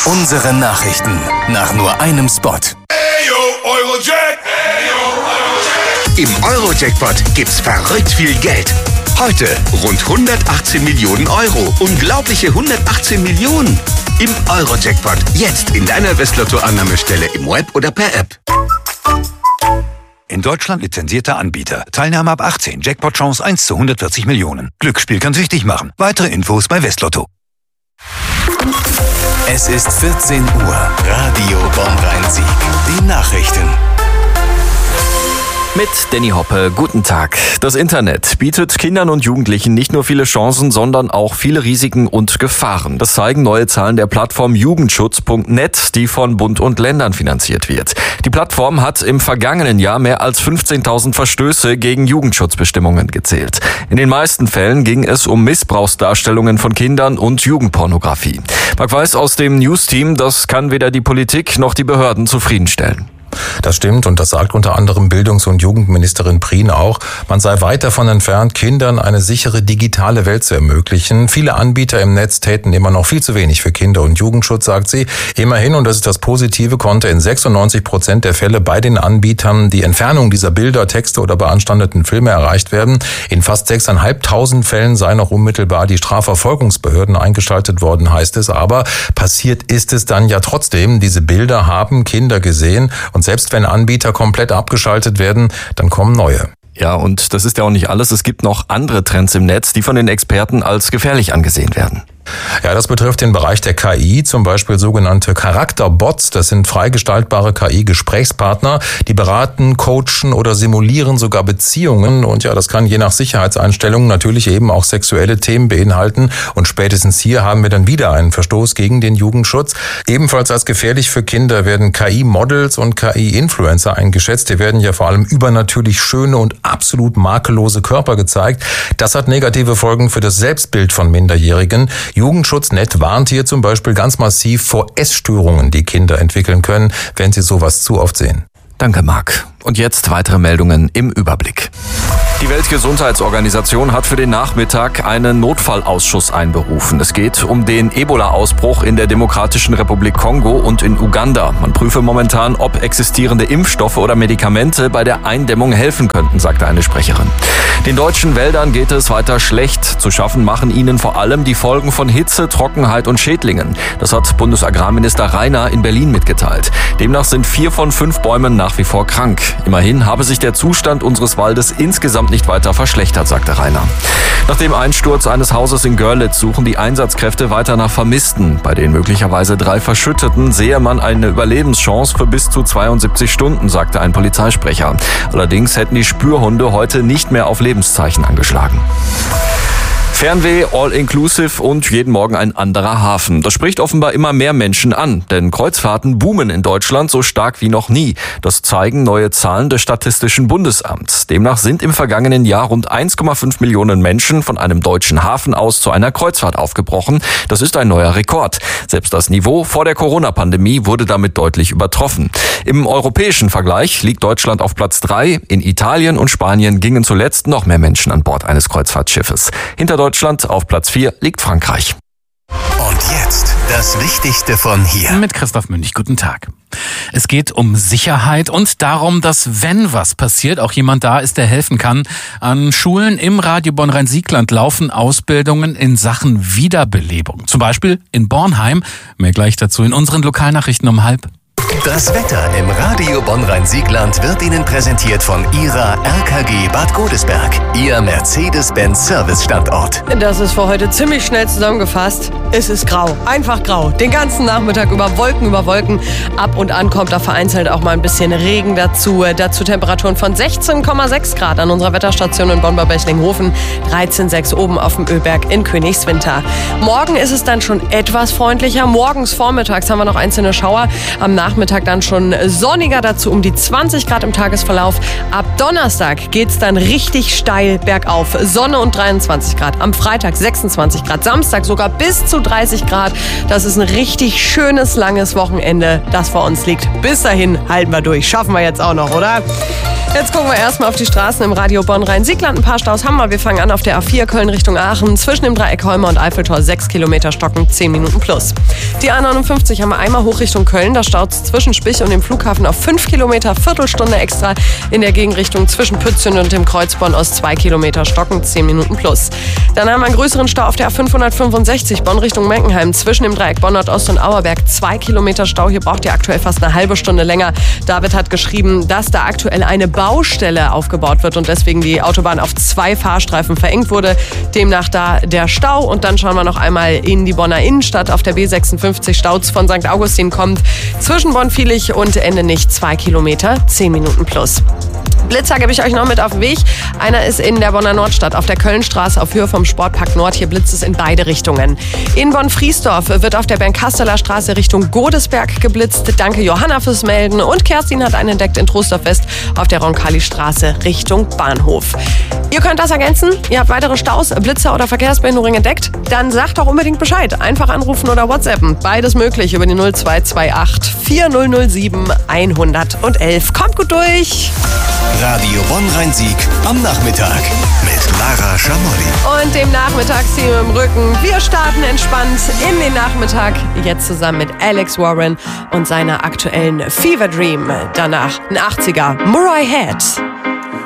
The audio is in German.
Unsere Nachrichten nach nur einem Spot. Im Euro-Jackpot gibt's verrückt viel Geld. Heute rund 118 Millionen Euro. Unglaubliche 118 Millionen. Im Euro-Jackpot. Jetzt in deiner Westlotto-Annahmestelle im Web oder per App. In Deutschland lizenzierter Anbieter. Teilnahme ab 18. Jackpot-Chance 1 zu 140 Millionen. Glücksspiel kann süchtig machen. Weitere Infos bei Westlotto. Es ist 14 Uhr. Radio Bonn-Rhein-Sieg. Die Nachrichten. Mit Danny Hoppe, guten Tag. Das Internet bietet Kindern und Jugendlichen nicht nur viele Chancen, sondern auch viele Risiken und Gefahren. Das zeigen neue Zahlen der Plattform Jugendschutz.net, die von Bund und Ländern finanziert wird. Die Plattform hat im vergangenen Jahr mehr als 15.000 Verstöße gegen Jugendschutzbestimmungen gezählt. In den meisten Fällen ging es um Missbrauchsdarstellungen von Kindern und Jugendpornografie. Marc Weiß aus dem News-Team, das kann weder die Politik noch die Behörden zufriedenstellen. Das stimmt und das sagt unter anderem Bildungs- und Jugendministerin Prien auch. Man sei weit davon entfernt, Kindern eine sichere digitale Welt zu ermöglichen. Viele Anbieter im Netz täten immer noch viel zu wenig für Kinder- und Jugendschutz, sagt sie. Immerhin, und das ist das Positive, konnte in 96% der Fälle bei den Anbietern die Entfernung dieser Bilder, Texte oder beanstandeten Filme erreicht werden. In fast 6.500 Fällen seien noch unmittelbar die Strafverfolgungsbehörden eingeschaltet worden, heißt es. Aber passiert ist es dann ja trotzdem. Diese Bilder haben Kinder gesehen. Und selbst wenn Anbieter komplett abgeschaltet werden, dann kommen neue. Ja, und das ist ja auch nicht alles. Es gibt noch andere Trends im Netz, die von den Experten als gefährlich angesehen werden. Ja, das betrifft den Bereich der KI, zum Beispiel sogenannte Charakterbots. Das sind freigestaltbare KI-Gesprächspartner, die beraten, coachen oder simulieren sogar Beziehungen. Und ja, das kann je nach Sicherheitseinstellungen natürlich eben auch sexuelle Themen beinhalten. Und spätestens hier haben wir dann wieder einen Verstoß gegen den Jugendschutz. Ebenfalls als gefährlich für Kinder werden KI-Models und KI-Influencer eingeschätzt. Hier werden ja vor allem übernatürlich schöne und absolut makellose Körper gezeigt. Das hat negative Folgen für das Selbstbild von Minderjährigen. Jugendschutz.net warnt hier zum Beispiel ganz massiv vor Essstörungen, die Kinder entwickeln können, wenn sie sowas zu oft sehen. Danke, Marc. Und jetzt weitere Meldungen im Überblick. Die Weltgesundheitsorganisation hat für den Nachmittag einen Notfallausschuss einberufen. Es geht um den Ebola-Ausbruch in der Demokratischen Republik Kongo und in Uganda. Man prüfe momentan, ob existierende Impfstoffe oder Medikamente bei der Eindämmung helfen könnten, sagte eine Sprecherin. Den deutschen Wäldern geht es weiter schlecht. Zu schaffen machen ihnen vor allem die Folgen von Hitze, Trockenheit und Schädlingen. Das hat Bundesagrarminister Rainer in Berlin mitgeteilt. Demnach sind 4 von 5 Bäumen nach wie vor krank. Immerhin habe sich der Zustand unseres Waldes insgesamt nicht weiter verschlechtert, sagte Rainer. Nach dem Einsturz eines Hauses in Görlitz suchen die Einsatzkräfte weiter nach Vermissten. Bei den möglicherweise 3 Verschütteten sehe man eine Überlebenschance für bis zu 72 Stunden, sagte ein Polizeisprecher. Allerdings hätten die Spürhunde heute nicht mehr auf Lebenszeichen angeschlagen. Fernweh, all-inclusive und jeden Morgen ein anderer Hafen. Das spricht offenbar immer mehr Menschen an, denn Kreuzfahrten boomen in Deutschland so stark wie noch nie. Das zeigen neue Zahlen des Statistischen Bundesamts. Demnach sind im vergangenen Jahr rund 1,5 Millionen Menschen von einem deutschen Hafen aus zu einer Kreuzfahrt aufgebrochen. Das ist ein neuer Rekord. Selbst das Niveau vor der Corona-Pandemie wurde damit deutlich übertroffen. Im europäischen Vergleich liegt Deutschland auf Platz 3. In Italien und Spanien gingen zuletzt noch mehr Menschen an Bord eines Kreuzfahrtschiffes. Hinter Deutschland auf Platz 4 liegt Frankreich. Und jetzt das Wichtigste von hier. Mit Christoph Münch, guten Tag. Es geht um Sicherheit und darum, dass wenn was passiert, auch jemand da ist, der helfen kann. An Schulen im Radio Bonn-Rhein-Siegland laufen Ausbildungen in Sachen Wiederbelebung. Zum Beispiel in Bornheim. Mehr gleich dazu in unseren Lokalnachrichten um 12:30. Das Wetter im Radio Bonn-Rhein-Siegland wird Ihnen präsentiert von Ihrer RKG Bad Godesberg, Ihr Mercedes-Benz-Service-Standort. Das ist für heute ziemlich schnell zusammengefasst. Es ist grau, einfach grau. Den ganzen Nachmittag über Wolken. Ab und an kommt da vereinzelt auch mal ein bisschen Regen dazu. Dazu Temperaturen von 16,6 Grad an unserer Wetterstation in Bonn-Bechlinghofen, 13,6 oben auf dem Öberg in Königswinter. Morgen ist es dann schon etwas freundlicher. Morgens, vormittags haben wir noch einzelne Schauer. Am Nachmittag dann schon sonniger, dazu um die 20 Grad im Tagesverlauf. Ab Donnerstag geht's dann richtig steil bergauf. Sonne und 23 Grad. Am Freitag 26 Grad. Samstag sogar bis zu 30 Grad. Das ist ein richtig schönes, langes Wochenende, das vor uns liegt. Bis dahin halten wir durch. Schaffen wir jetzt auch noch, oder? Jetzt gucken wir erstmal auf die Straßen im Radio Bonn-Rhein-Siegland. Ein paar Staus haben wir. Wir fangen an auf der A4 Köln Richtung Aachen. Zwischen dem Dreieck Holme und Eiffeltor 6 Kilometer stocken, 10 Minuten plus. Die A59 haben wir einmal hoch Richtung Köln. Da staut es zwischen Spich und dem Flughafen auf 5 Kilometer, Viertelstunde extra. In der Gegenrichtung zwischen Pützchen und dem Kreuz Bonn-Ost 2 Kilometer stocken, 10 Minuten plus. Dann haben wir einen größeren Stau auf der A565 Bonn Richtung Meckenheim. Zwischen dem Dreieck Bonn-Nordost und Auerberg 2 Kilometer Stau. Hier braucht ihr aktuell fast eine halbe Stunde länger. David hat geschrieben, dass da aktuell eine Baustelle aufgebaut wird und deswegen die Autobahn auf 2 Fahrstreifen verengt wurde. Demnach da der Stau. Und dann schauen wir noch einmal in die Bonner Innenstadt. Auf der B56 staut's von St. Augustin kommt zwischen Bonn-Viehlich und Endenich 2 Kilometer, 10 Minuten plus. Blitzer gebe ich euch noch mit auf den Weg. Einer ist in der Bonner Nordstadt auf der Kölnstraße auf Höhe vom Sportpark Nord. Hier blitzt es in beide Richtungen. In Bonn-Friesdorf wird auf der Bernkasteler Straße Richtung Godesberg geblitzt. Danke Johanna fürs Melden. Und Kerstin hat einen entdeckt in Trostorf West auf der Roncalli-Straße Richtung Bahnhof. Ihr könnt das ergänzen. Ihr habt weitere Staus, Blitzer oder Verkehrsbehinderungen entdeckt. Dann sagt doch unbedingt Bescheid. Einfach anrufen oder WhatsAppen. Beides möglich über die 0228 4007 111. Kommt gut durch. Radio Bonn-Rhein-Sieg am Nachmittag mit Lara Schamolli. Und dem Nachmittagsteam im Rücken. Wir starten entspannt in den Nachmittag. Jetzt zusammen mit Alex Warren und seiner aktuellen Fever Dream. Danach ein 80er Murray Head.